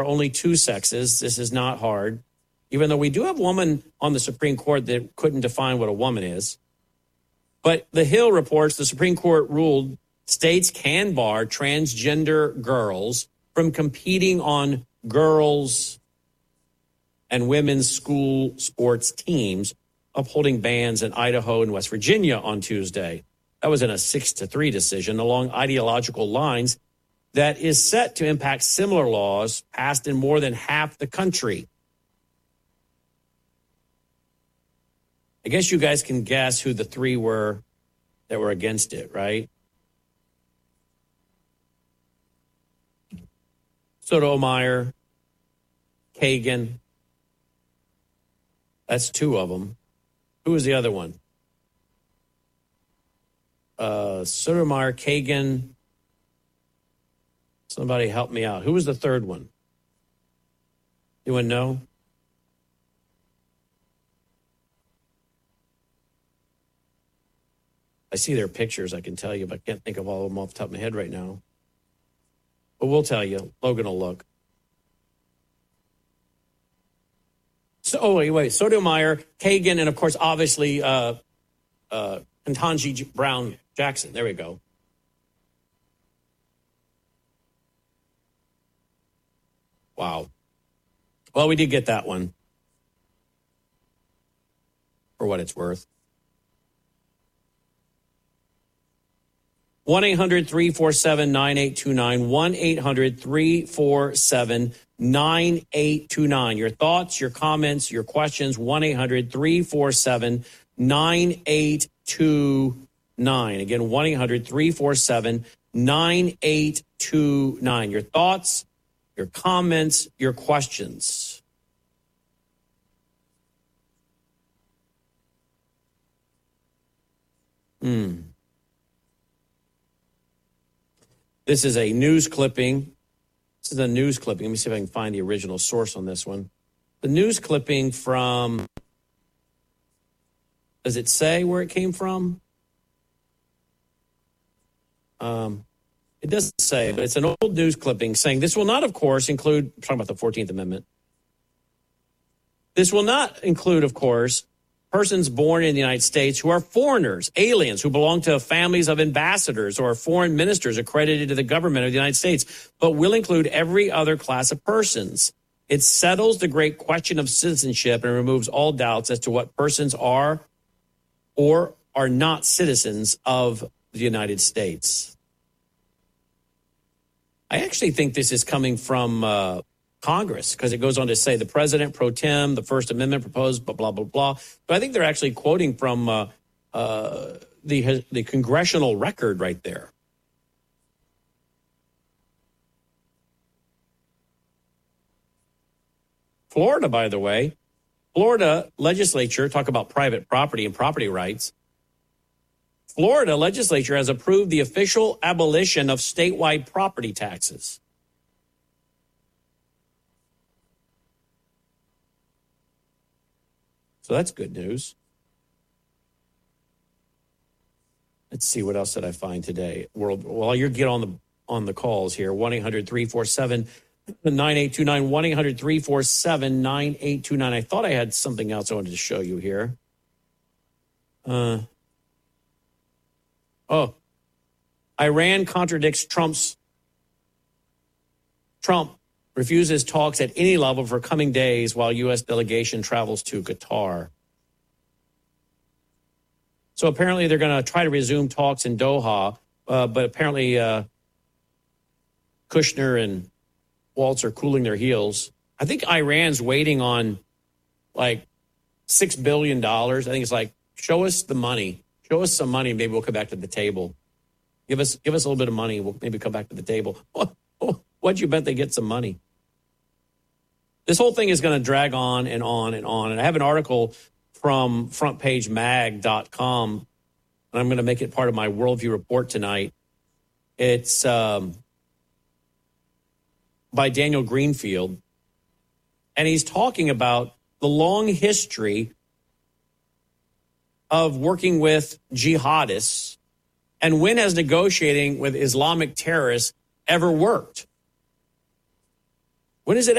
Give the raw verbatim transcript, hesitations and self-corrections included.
only two sexes. This is not hard, even though we do have a woman on the Supreme Court that couldn't define what a woman is. But The Hill reports the Supreme Court ruled states can bar transgender girls from competing on girls' and women's school sports teams, upholding bans in Idaho and West Virginia on Tuesday. That was in a six to three decision along ideological lines that is set to impact similar laws passed in more than half the country. I guess you guys can guess who the three were that were against it, right? Sotomayor, Kagan. That's two of them. Who was the other one? Uh, Sotomayor, Kagan. Somebody help me out. Who was the third one? Anyone know? I see their pictures, I can tell you, but I can't think of all of them off the top of my head right now. But we'll tell you. Logan will look. So, oh, wait, wait. Sotomayor, Kagan, and, of course, obviously, uh, uh, Ketanji Brown Jackson. There we go. Wow. Well, we did get that one. For what it's worth. one eight hundred three four seven nine eight two nine. one eight hundred three four seven nine eight two nine. Your thoughts, your comments, your questions. one eight hundred three four seven nine eight two nine. Again, one eight hundred three four seven nine eight two nine. Your thoughts, your comments, your questions. Hmm. This is a news clipping. This is a news clipping. Let me see if I can find the original source on this one. The news clipping from, does it say where it came from? Um, it doesn't say, but it's an old news clipping saying this will not, of course, include, I'm talking about the fourteenth Amendment. This will not include, of course, persons born in the United States who are foreigners, aliens who belong to families of ambassadors or foreign ministers accredited to the government of the United States, but will include every other class of persons. It settles the great question of citizenship and removes all doubts as to what persons are or are not citizens of the United States. I actually think this is coming from uh, Congress, because it goes on to say the president pro tem, the First Amendment proposed, blah, blah, blah, blah. But I think they're actually quoting from uh, uh, the the congressional record right there. Florida, by the way, Florida legislature, talk about private property and property rights. Florida legislature has approved the official abolition of statewide property taxes. So that's good news. Let's see, what else did I find today? World, while you get on the on the calls here, one eight hundred three four seven nine eight two nine, one eight hundred three four seven nine eight two nine. I thought I had something else I wanted to show you here. Uh, oh, Iran contradicts Trump's Trump refuses talks at any level for coming days while U S delegation travels to Qatar. So apparently they're going to try to resume talks in Doha, uh, but apparently uh, Kushner and Waltz are cooling their heels. I think Iran's waiting on like six billion dollars. I think it's like, show us the money. Show us some money, maybe we'll come back to the table. Give us give us a little bit of money, we'll maybe come back to the table. What'd you bet they get some money? This whole thing is going to drag on and on and on. And I have an article from front page mag dot com, and I'm going to make it part of my Worldview Report tonight. It's um, by Daniel Greenfield, and he's talking about the long history of working with jihadists and when has negotiating with Islamic terrorists ever worked. When is it